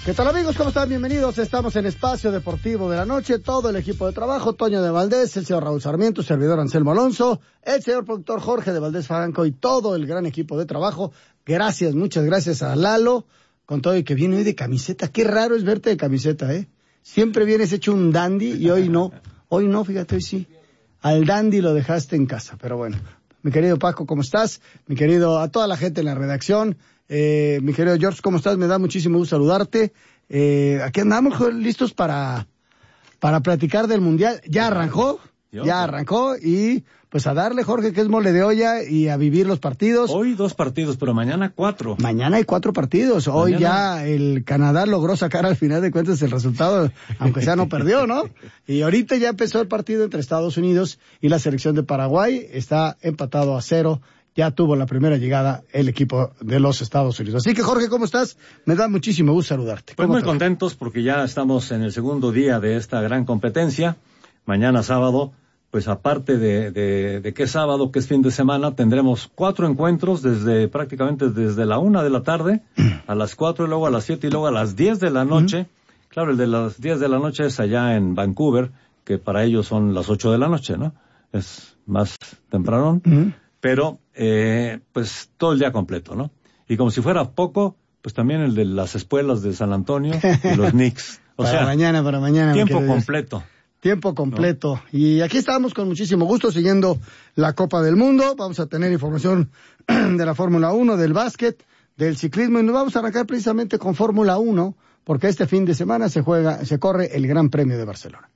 ¿Qué tal, amigos? ¿Cómo están? Bienvenidos. Estamos en Espacio Deportivo de la Noche. Todo el equipo de trabajo, Toño de Valdés, el señor Raúl Sarmiento, el servidor Anselmo Alonso, el señor productor Jorge de Valdés Franco y todo el gran equipo de trabajo. Gracias, muchas gracias a Lalo, con todo y que viene hoy de camiseta. Qué raro es verte de camiseta, ¿eh? Siempre vienes hecho un dandy y hoy no. Hoy no, fíjate, hoy sí. Al dandy lo dejaste en casa, pero bueno. Mi querido Paco, ¿cómo estás? Mi querido, a toda la gente en la redacción. Mi querido George, ¿cómo estás? Me da muchísimo gusto saludarte. Aquí andamos listos para platicar del Mundial. Ya arrancó y pues a darle, Jorge, que es mole de olla, y a vivir los partidos. Hoy 2 partidos, pero mañana 4. Mañana hay 4 partidos. Hoy mañana... ya el Canadá logró sacar al final de cuentas el resultado, aunque sea no perdió, ¿no? Y ahorita ya empezó el partido entre Estados Unidos y la selección de Paraguay. Está empatado a 0. Ya tuvo la primera llegada el equipo de los Estados Unidos. Así que, Jorge, ¿cómo estás? Me da muchísimo gusto saludarte. Pues muy contentos porque ya estamos en el segundo día de esta gran competencia. Mañana sábado, pues aparte de que es sábado, que es fin de semana, tendremos 4 encuentros prácticamente desde la 1 de la tarde a las 4 y luego a las 7 y luego a las 10 de la noche. Claro, el de las 10 de la noche es allá en Vancouver, que para ellos son las 8 de la noche, ¿no? Es más temprano. Pero, pues, todo el día completo, ¿no? Y como si fuera poco, pues también el de las espuelas de San Antonio y los Knicks. Para mañana. Tiempo completo. Tiempo completo. ¿No? Y aquí estamos con muchísimo gusto siguiendo la Copa del Mundo. Vamos a tener información de la Fórmula 1, del básquet, del ciclismo, y nos vamos a arrancar precisamente con Fórmula 1, porque este fin de semana se corre el Gran Premio de Barcelona.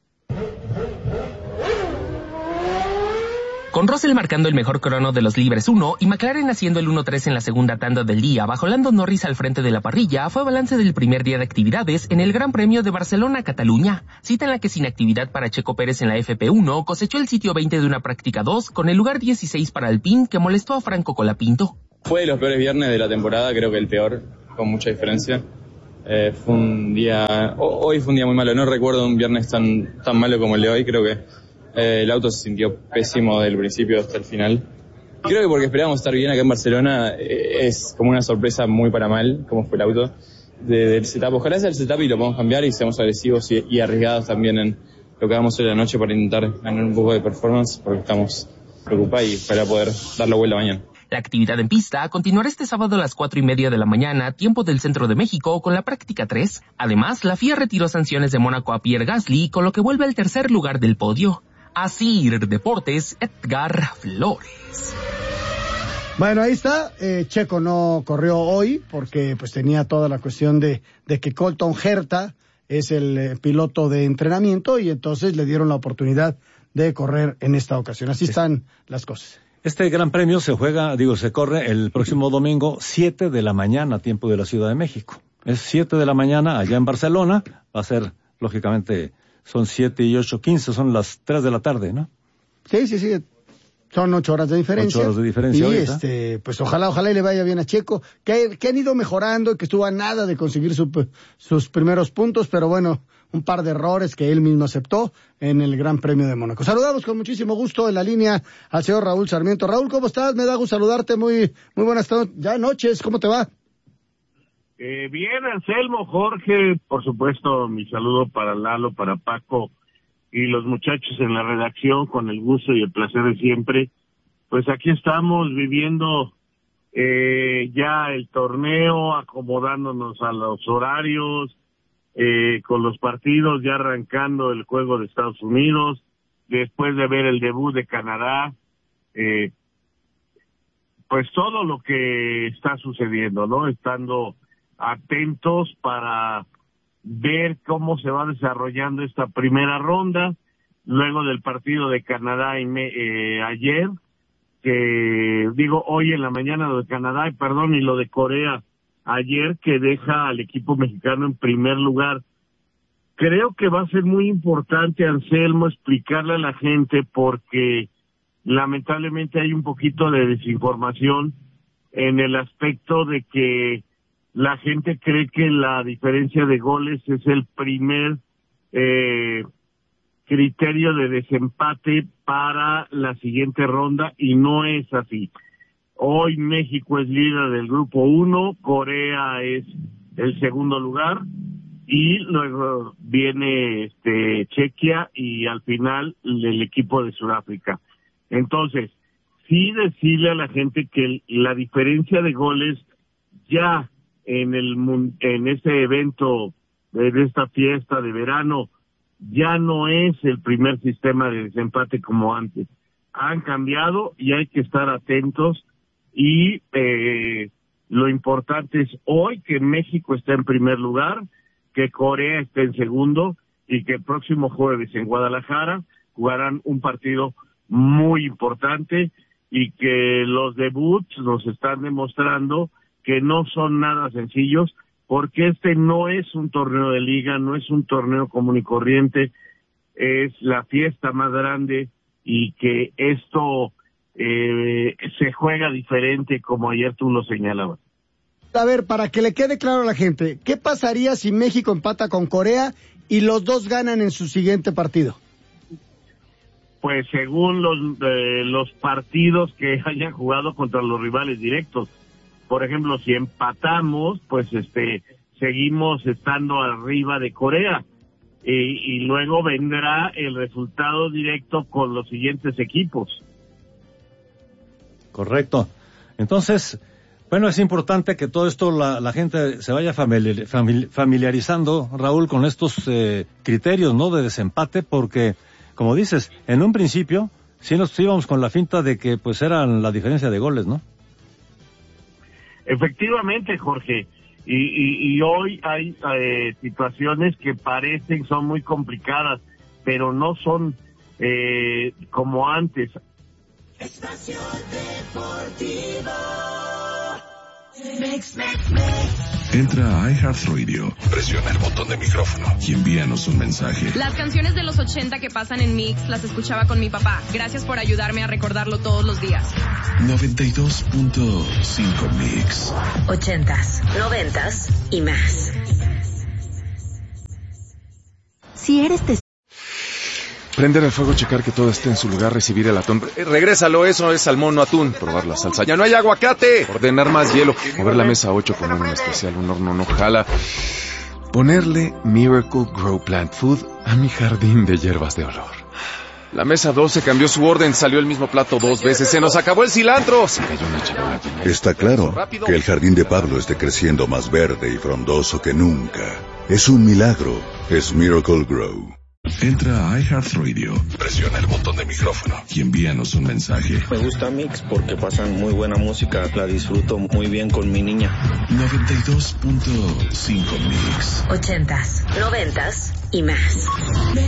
Con Russell marcando el mejor crono de los libres 1 y McLaren haciendo el 1-3 en la segunda tanda del día, bajo Lando Norris al frente de la parrilla, fue balance del primer día de actividades en el Gran Premio de Barcelona-Cataluña, cita en la que sin actividad para Checo Pérez en la FP1 cosechó el sitio 20 de una práctica 2 con el lugar 16 para Alpine, que molestó a Franco Colapinto. Fue de los peores viernes de la temporada, creo que el peor, con mucha diferencia. Hoy fue un día muy malo, no recuerdo un viernes tan malo como el de hoy, creo que el auto se sintió pésimo del principio hasta el final. Creo que porque esperábamos estar bien acá en Barcelona, es como una sorpresa muy para mal, como fue el auto del setup. Ojalá sea el setup y lo podamos cambiar y seamos agresivos y arriesgados también en lo que hagamos hoy en la noche para intentar ganar un poco de performance, porque estamos preocupados y para poder dar la vuelta mañana. La actividad en pista continuará este sábado a las 4:30 de la mañana, tiempo del centro de México, con la práctica 3. Además, la FIA retiró sanciones de Mónaco a Pierre Gasly, con lo que vuelve al tercer lugar del podio. Así Deportes, Edgar Flores. Bueno, ahí está. Checo no corrió hoy porque pues tenía toda la cuestión de que Colton Herta es el piloto de entrenamiento y entonces le dieron la oportunidad de correr en esta ocasión. Así están las cosas. Este gran premio se corre el próximo domingo, 7 de la mañana, tiempo de la Ciudad de México. Es 7 de la mañana allá en Barcelona. Va a ser, lógicamente, son 7 y 8, 15, son las 3 de la tarde, ¿no? Sí. Son 8 horas de diferencia. 8 horas de diferencia. Y ahorita. Pues ojalá y le vaya bien a Checo, que han ido mejorando y que estuvo a nada de conseguir sus primeros puntos, pero bueno, un par de errores que él mismo aceptó en el Gran Premio de Mónaco. Saludamos con muchísimo gusto en la línea al señor Raúl Sarmiento. Raúl, ¿cómo estás? Me da gusto saludarte. Muy buenas noches. ¿Cómo te va? Bien, Anselmo, Jorge, por supuesto, mi saludo para Lalo, para Paco y los muchachos en la redacción, con el gusto y el placer de siempre. Pues aquí estamos viviendo ya el torneo, acomodándonos a los horarios, con los partidos ya arrancando el juego de Estados Unidos, después de ver el debut de Canadá, pues todo lo que está sucediendo, ¿no? Estando atentos para ver cómo se va desarrollando esta primera ronda, luego del partido de Canadá ayer, hoy en la mañana lo de Canadá, y lo de Corea ayer, que deja al equipo mexicano en primer lugar. Creo que va a ser muy importante, Anselmo, explicarle a la gente, porque lamentablemente hay un poquito de desinformación en el aspecto de que la gente cree que la diferencia de goles es el primer criterio de desempate para la siguiente ronda, y no es así. Hoy México es líder del grupo 1, Corea es el segundo lugar, y luego viene Chequia y al final el equipo de Sudáfrica. Entonces, sí decirle a la gente que la diferencia de goles ya en ese evento, de esta fiesta de verano, ya no es el primer sistema de desempate como antes. Han cambiado y hay que estar atentos, y lo importante es hoy que México está en primer lugar, que Corea esté en segundo, y que el próximo jueves en Guadalajara jugarán un partido muy importante, y que los debuts nos están demostrando que no son nada sencillos, porque no es un torneo de liga, no es un torneo común y corriente, es la fiesta más grande, y que esto se juega diferente, como ayer tú lo señalabas. A ver, para que le quede claro a la gente, ¿qué pasaría si México empata con Corea y los dos ganan en su siguiente partido? Pues según los partidos que hayan jugado contra los rivales directos. Por ejemplo, si empatamos, pues seguimos estando arriba de Corea, y luego vendrá el resultado directo con los siguientes equipos. Correcto. Entonces, bueno, es importante que todo esto la gente se vaya familiarizando, Raúl, con estos criterios, ¿no?, de desempate, porque, como dices, en un principio sí nos íbamos con la finta de que pues eran la diferencia de goles, ¿no? Efectivamente, Jorge, y hoy hay situaciones que son muy complicadas, pero no son como antes. Espacio Deportivo. Entra a iHeartRadio, presiona el botón de micrófono y envíanos un mensaje. Las canciones de los 80 que pasan en Mix las escuchaba con mi papá. Gracias por ayudarme a recordarlo todos los días. 92.5 Mix. 80s, 90s y más. Si eres Prender el fuego, checar que todo esté en su lugar, recibir el atún. Regrésalo, eso es salmón, no atún. Probar la salsa. ¡Ya no hay aguacate! Ordenar más hielo. Mover la mesa 8, poner un especial, un horno no jala. Ponerle Miracle Grow Plant Food a mi jardín de hierbas de olor. La mesa 12 cambió su orden, salió el mismo plato 2 veces. ¡Se nos acabó el cilantro! Se cayó una charola. Está claro que el jardín de Pablo esté creciendo más verde y frondoso que nunca. Es un milagro. Es Miracle Grow. Entra a iHeartRadio, presiona el botón de micrófono y envíanos un mensaje. Me gusta Mix porque pasan muy buena música, la disfruto muy bien con mi niña. 92.5 Mix. 80s, 90s y más.